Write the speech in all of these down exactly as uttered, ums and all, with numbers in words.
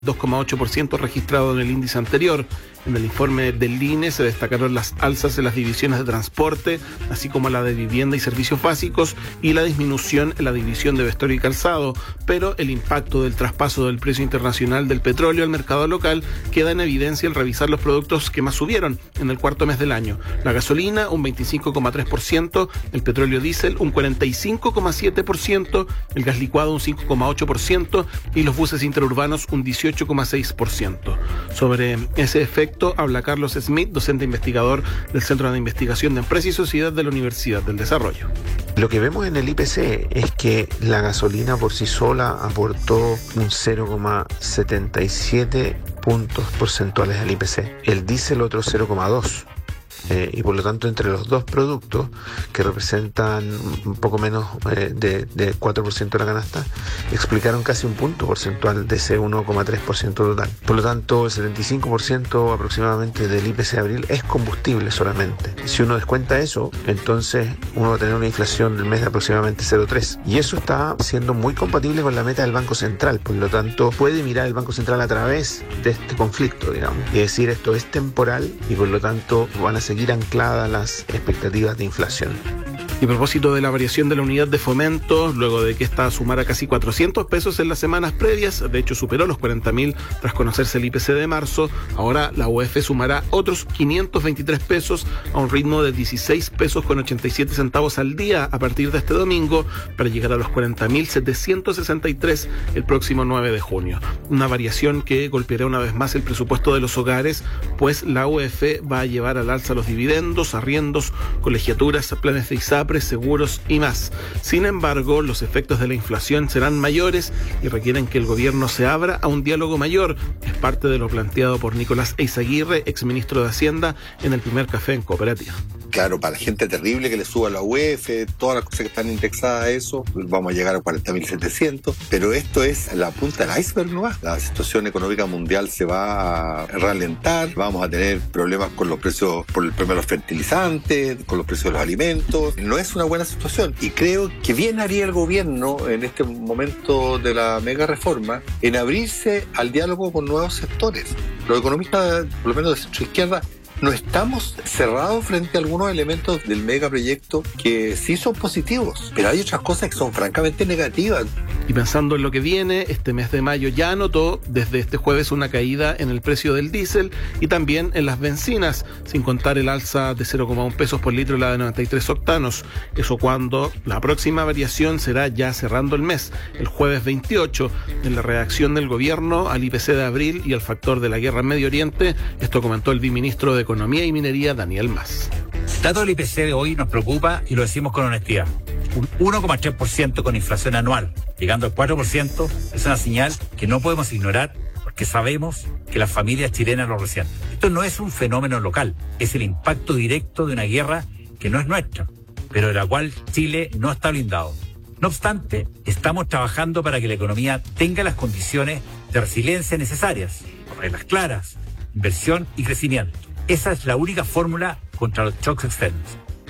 dos coma ocho por ciento registrado en el índice anterior. En el informe del I N E se destacaron las alzas en las divisiones de transporte, así como la de vivienda y servicios básicos, y la disminución en la división de vestuario y calzado, pero el impacto del traspaso del precio internacional del petróleo al mercado local queda en evidencia al revisar los productos que más subieron en el cuarto mes del año. La gasolina, un veinticinco coma tres por ciento, el petróleo diésel, un cuarenta y cinco coma siete por ciento, el gas licuado, un cinco coma ocho por ciento, y los buses interurbanos, un dieciocho coma seis por ciento. Sobre ese efecto habla Carlos Smith, docente investigador del Centro de Investigación de Empresa y Sociedad de la Universidad del Desarrollo. Lo que vemos en el I P C es que la gasolina por sí sola aportó un cero coma setenta y siete puntos porcentuales al I P C, el diésel otro cero coma dos. Eh, y por lo tanto entre los dos productos que representan un poco menos eh, de, de cuatro por ciento de la canasta, explicaron casi un punto porcentual de ese uno coma tres por ciento total. Por lo tanto el setenta y cinco por ciento aproximadamente del I P C de abril es combustible solamente. Si uno descuenta eso, entonces uno va a tener una inflación del mes de aproximadamente cero coma tres, y eso está siendo muy compatible con la meta del Banco Central. Por lo tanto puede mirar el Banco Central a través de este conflicto, digamos, y decir esto es temporal y por lo tanto van a seguir ancladas las expectativas de inflación. Y a propósito de la variación de la unidad de fomento, luego de que esta sumara casi cuatrocientos pesos en las semanas previas, de hecho superó los cuarenta mil tras conocerse el I P C de marzo, ahora la U E F sumará otros quinientos veintitrés pesos a un ritmo de dieciséis pesos con ochenta y siete centavos al día a partir de este domingo, para llegar a los cuarenta mil setecientos sesenta y tres el próximo nueve de junio. Una variación que golpeará una vez más el presupuesto de los hogares, pues la U E F va a llevar al alza los dividendos, arriendos, colegiaturas, planes de I S A P R E, seguros y más. Sin embargo, los efectos de la inflación serán mayores y requieren que el gobierno se abra a un diálogo mayor. Es parte de lo planteado por Nicolás Eizaguirre, exministro de Hacienda, en el primer café en Cooperativa. Claro, para la gente terrible que le suba la U E F, todas las cosas que están indexadas a eso, vamos a llegar a cuarenta mil setecientos, pero esto es la punta del iceberg nomás. La situación económica mundial se va a ralentar, vamos a tener problemas con los precios, por el problema de los fertilizantes, con los precios de los alimentos. No es una buena situación y creo que bien haría el gobierno en este momento de la mega reforma en abrirse al diálogo con nuevos sectores. Los economistas, por lo menos de centro izquierda, no estamos cerrados frente a algunos elementos del megaproyecto que sí son positivos, pero hay otras cosas que son francamente negativas. Y pensando en lo que viene, este mes de mayo ya anotó desde este jueves una caída en el precio del diésel y también en las bencinas, sin contar el alza de cero coma uno pesos por litro la de noventa y tres octanos. Eso cuando la próxima variación será ya cerrando el mes, el jueves veintiocho, en la reacción del gobierno al I P C de abril y al factor de la guerra en Medio Oriente. Esto comentó el viceministro de Economía y Minería, Daniel Mas. Dato del I P C de hoy nos preocupa y lo decimos con honestidad. Un uno coma tres por ciento con inflación anual, llegando al cuatro por ciento, es una señal que no podemos ignorar porque sabemos que las familias chilenas lo resienten. Esto no es un fenómeno local, es el impacto directo de una guerra que no es nuestra, pero de la cual Chile no está blindado. No obstante, estamos trabajando para que la economía tenga las condiciones de resiliencia necesarias, con reglas claras, inversión y crecimiento. Esa es la única fórmula contra los shocks externos.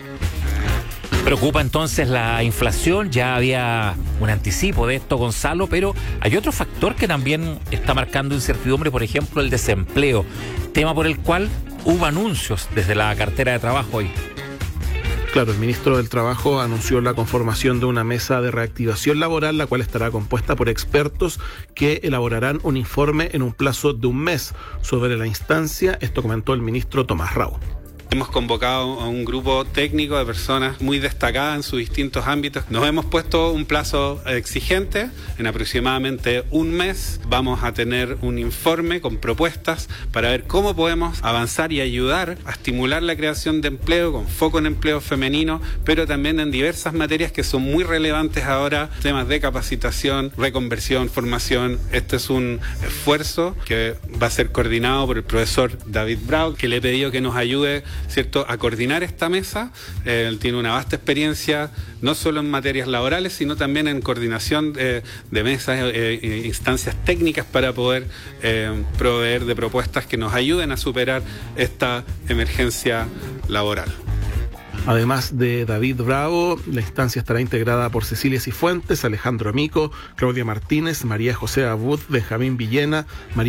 Preocupa entonces la inflación, ya había un anticipo de esto, Gonzalo, pero hay otro factor que también está marcando incertidumbre, por ejemplo, el desempleo, tema por el cual hubo anuncios desde la cartera de trabajo hoy. Claro, el ministro del Trabajo anunció la conformación de una mesa de reactivación laboral, la cual estará compuesta por expertos que elaborarán un informe en un plazo de un mes sobre la instancia. Esto comentó el ministro Tomás Rao. Hemos convocado a un grupo técnico de personas muy destacadas en sus distintos ámbitos. Nos hemos puesto un plazo exigente, en aproximadamente un mes vamos a tener un informe con propuestas para ver cómo podemos avanzar y ayudar a estimular la creación de empleo con foco en empleo femenino, pero también en diversas materias que son muy relevantes ahora, temas de capacitación, reconversión, formación. Este es un esfuerzo que va a ser coordinado por el profesor David Brau, que le he pedido que nos ayude, ¿cierto?, a coordinar esta mesa. Eh, él tiene una vasta experiencia, no solo en materias laborales, sino también en coordinación de, de mesas e eh, instancias técnicas para poder eh, proveer de propuestas que nos ayuden a superar esta emergencia laboral. Además de David Bravo, la instancia estará integrada por Cecilia Cifuentes, Alejandro Amico, Claudia Martínez, María José Abud, Benjamín Villena, María